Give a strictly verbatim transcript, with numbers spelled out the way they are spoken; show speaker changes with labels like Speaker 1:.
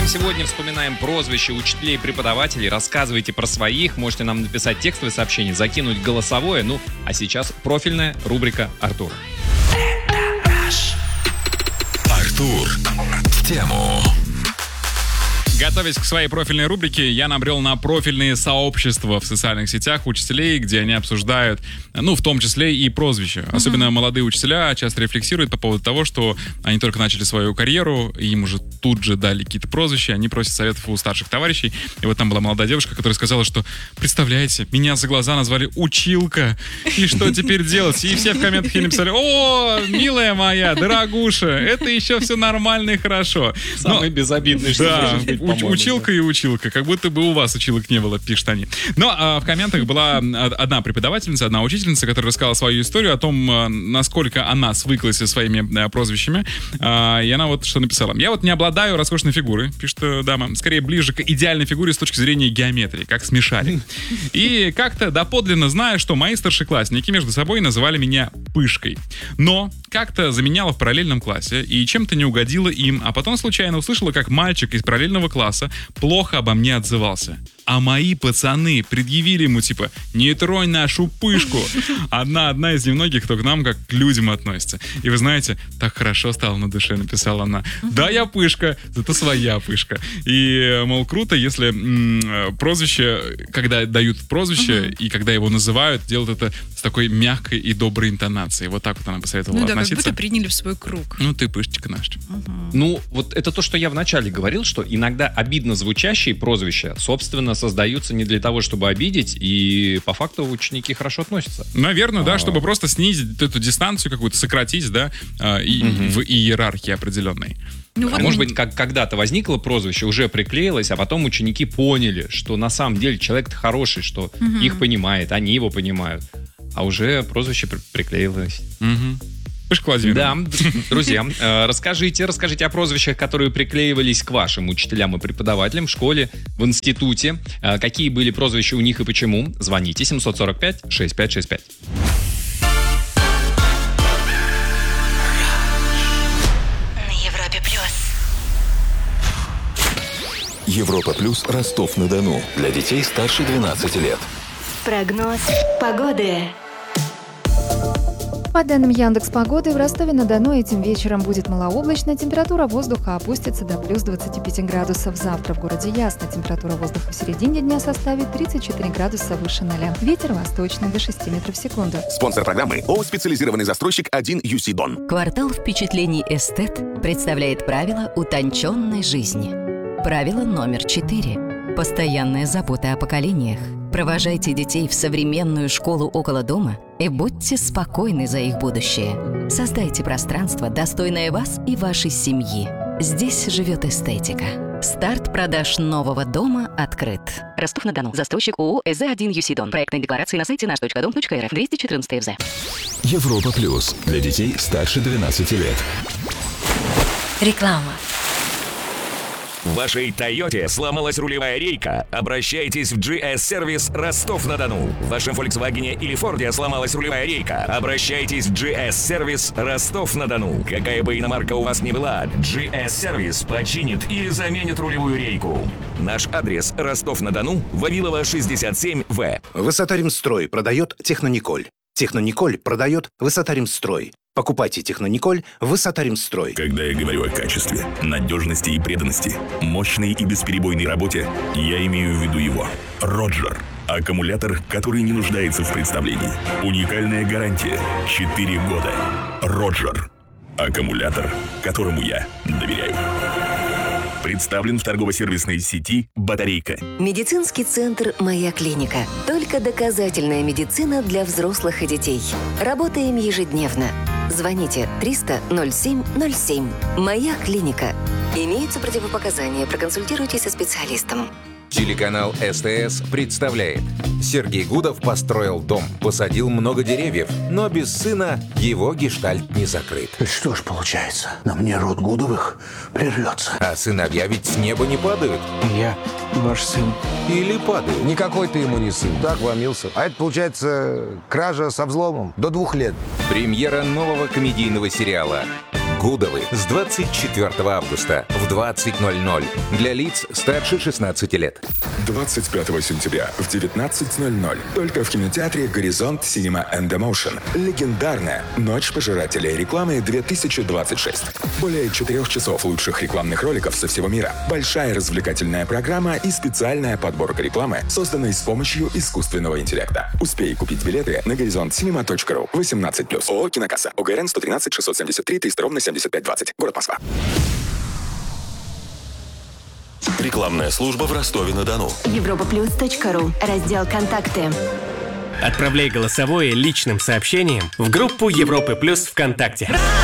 Speaker 1: Сегодня вспоминаем прозвища учителей и преподавателей. Рассказывайте про своих. Можете нам написать текстовое сообщение, закинуть голосовое. Ну, а сейчас профильная рубрика Артура.
Speaker 2: Артур в тему.
Speaker 3: Готовясь к своей профильной рубрике, я набрел на профильные сообщества в социальных сетях учителей, где они обсуждают, ну, в том числе и прозвища. Uh-huh. Особенно молодые учителя часто рефлексируют по поводу того, что они только начали свою карьеру, и им уже тут же дали какие-то прозвища, они просят советов у старших товарищей. И вот там была молодая девушка, которая сказала, что, представляете, меня за глаза назвали «училка», и что теперь делать? И все в комментах ей написали: «О, милая моя, дорогуша, это еще все нормально и хорошо».
Speaker 1: Самый безобидный, что
Speaker 3: да,
Speaker 1: может быть,
Speaker 3: уч- училка и училка, как будто бы у вас училок не было, пишут они. Но а, в комментах была одна преподавательница, одна учительница, которая рассказала свою историю о том, а, насколько она свыклась со своими а, прозвищами. А, и она вот что написала. «Я вот не обладаю роскошной фигурой», пишет дама, «скорее ближе к идеальной фигуре с точки зрения геометрии, как смешарик. И как-то доподлинно знаю, что мои старшеклассники между собой называли меня Пышкой. Но как-то заменяла в параллельном классе и чем-то не угодила им, а потом случайно услышала, как мальчик из параллельного класса плохо обо мне отзывался. А мои пацаны предъявили ему, типа, не тронь нашу Пышку. Одна, одна из немногих, кто к нам как к людям относится. И вы знаете, так хорошо стало на душе», написала она. «Да, я Пышка, зато своя Пышка». И, мол, круто, если м- прозвище, когда дают прозвище, и когда его называют, делают это с такой мягкой и доброй интонацией. Вот так вот она посоветовала
Speaker 4: ну, да,
Speaker 3: относиться.
Speaker 4: как будто приняли в свой круг.
Speaker 3: Ну, ты Пышечка наша.
Speaker 4: Угу.
Speaker 1: Ну, вот это то, что я вначале говорил, что иногда обидно звучащие прозвища, собственно, создаются не для того, чтобы обидеть, и по факту ученики хорошо относятся.
Speaker 3: Наверное, да,
Speaker 1: А.
Speaker 3: чтобы просто снизить эту дистанцию какую-то, сократить, да, а, и,
Speaker 1: Мгм.
Speaker 3: в иерархии определенной.
Speaker 4: Ну,
Speaker 1: А
Speaker 4: вот
Speaker 1: может быть, как когда-то возникло прозвище, уже приклеилось, а потом ученики поняли, что на самом деле человек-то хороший, что
Speaker 4: Мгм.
Speaker 1: их понимает, они его понимают. А уже прозвище при- приклеилось.
Speaker 3: Угу. Пышка Владимировна.
Speaker 1: Да, друзья, э, расскажите, расскажите о прозвищах, которые приклеивались к вашим учителям и преподавателям в школе, в институте. Э, Какие были прозвища у них и почему? Звоните семьсот сорок пять шестьдесят пять шестьдесят пять.
Speaker 5: На Европе плюс.
Speaker 2: Европа плюс Ростов-на-Дону. Для детей старше двенадцати лет.
Speaker 5: Прогноз погоды.
Speaker 6: По данным Яндекс.Погоды, в Ростове-на-Дону этим вечером будет малооблачно, температура воздуха опустится до плюс двадцати пяти градусов. Завтра в городе ясно, температура воздуха в середине дня составит тридцать четыре градуса выше ноля. Ветер восточный до шести метров в секунду.
Speaker 7: Спонсор программы ООО «Специализированный застройщик один ю си Дон».
Speaker 8: Квартал впечатлений «Эстет» представляет правила утонченной жизни. Правило номер четыре. Постоянная забота о поколениях. Провожайте детей в современную школу около дома и будьте спокойны за их будущее. Создайте пространство, достойное вас и вашей семьи. Здесь живет эстетика. Старт продаж нового дома открыт. Ростов-на-Дону. Застройщик ООО «эс зэ один ю си Дон». Проектные декларации на сайте наш точка дом точка эр эф. двести четырнадцать эф зэ.
Speaker 2: Европа плюс. Для детей старше двенадцати лет.
Speaker 5: Реклама.
Speaker 9: В вашей Тойоте сломалась рулевая рейка? Обращайтесь в джи эс-сервис Ростов-на-Дону. В вашем Volkswagen или Форде сломалась рулевая рейка? Обращайтесь в джи эс-сервис Ростов-на-Дону. Какая бы иномарка у вас ни была, джи эс-сервис починит или заменит рулевую рейку. Наш адрес: Ростов-на-Дону, Вавилова, шестьдесят семь вэ.
Speaker 10: Высота-Ремстрой продает Технониколь. Технониколь продает Высота-Ремстрой. Покупайте Технониколь Высота-Ремстрой.
Speaker 11: Когда я говорю о качестве, надежности и преданности, мощной и бесперебойной работе, я имею в виду его. Роджер. Аккумулятор, который не нуждается в представлении. Уникальная гарантия. четыре года. Роджер. Аккумулятор, которому я доверяю. Представлен в торгово-сервисной сети «Батарейка».
Speaker 5: Медицинский центр «Моя клиника». Только доказательная медицина для взрослых и детей. Работаем ежедневно. Звоните триста ноль семь ноль семь. «Моя клиника». Имеются противопоказания. Проконсультируйтесь со специалистом.
Speaker 12: Телеканал СТС представляет. Сергей Гудов построил дом, посадил много деревьев, но без сына его гештальт не закрыт.
Speaker 13: Что ж получается, на мне род Гудовых прервется.
Speaker 12: А сыновья ведь с неба не падают.
Speaker 14: Я ваш сын.
Speaker 12: Или падают.
Speaker 15: Никакой ты ему не сын. Так вломился. А это получается кража со взломом до двух лет.
Speaker 12: Премьера нового комедийного сериала Гудовы с двадцать четвёртого августа в двадцать ноль ноль для лиц старше шестнадцати лет.
Speaker 4: двадцать пятого сентября в девятнадцать ноль ноль только в кинотеатре «Горизонт Cinema and Emotion». Легендарная «Ночь пожирателей рекламы две тысячи двадцать шесть». Более четырех часов лучших рекламных роликов со всего мира. Большая развлекательная программа и специальная подборка рекламы, созданной с помощью искусственного интеллекта. Успей купить билеты на горизонт синема точка ру. восемнадцать плюс. ООО «Кинокасса». ОГРН сто тринадцать шестьсот семьдесят три триста ровно семьдесят пять двадцать. Город Москва.
Speaker 2: Рекламная служба в Ростове-на-Дону.
Speaker 16: европа плюс точка ру. Раздел «Контакты».
Speaker 17: Отправляй голосовое личным сообщением в группу Европы Плюс ВКонтакте.